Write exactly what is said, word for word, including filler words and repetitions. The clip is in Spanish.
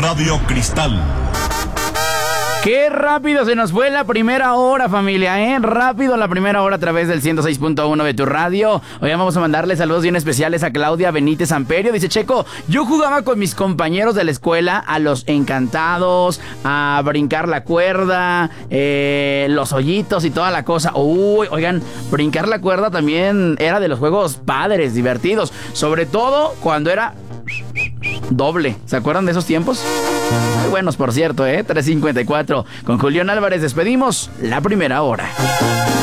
Radio Cristal. Qué rápido se nos fue la primera hora, familia, ¿eh? Rápido la primera hora a través del ciento seis punto uno de tu radio. Hoy vamos a mandarle saludos bien especiales a Claudia Benítez Amperio. Dice, Checo, yo jugaba con mis compañeros de la escuela a los encantados, a brincar la cuerda, eh, los hoyitos y toda la cosa. Uy, oigan, brincar la cuerda también era de los juegos padres, divertidos. Sobre todo cuando era doble. ¿Se acuerdan de esos tiempos? Muy buenos, por cierto, ¿eh? tres cincuenta y cuatro. Con Julián Álvarez despedimos la primera hora.